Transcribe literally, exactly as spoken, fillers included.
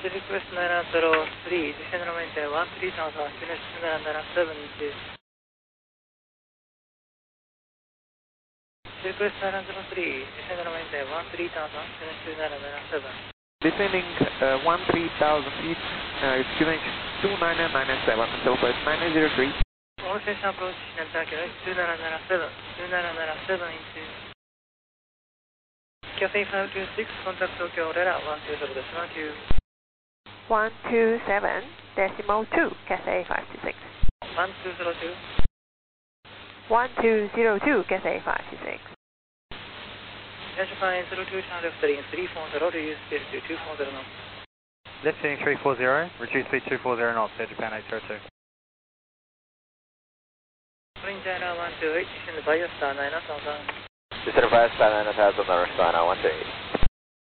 Request nine zero three, descend runway one three thousand, finish nine nine seven inches. Request nine zero three, descend runway one three thousand, finish nine nine seven. Descending uh, one three thousand feet, uh, it's giving two nine nine seven, so first nine zero three. All station approach, Nantucket, two nine nine seven, two nine nine seven inches. Cathay five two six, contact Tokyo Orera, one two seven decimal two. one two seven decimal two, Cathay five two six. one two zero two. one two zero two, Cathay five two six. Japan zero two, turn left heading three four zero, reduce speed to two four zero knots. Left heading three four zero, reduce speed two four zero knots, Air Japan eight zero two. Spring China one two eight, descend Biostar nine thousand. Descend Biostar nine thousand, North Star one two eight.